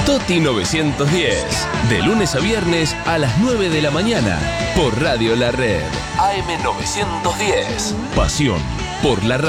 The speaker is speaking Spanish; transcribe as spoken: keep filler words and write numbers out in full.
Toti novecientos diez, de lunes a viernes a las nueve de la mañana, por Radio La Red. A M novecientos diez, pasión por la radio.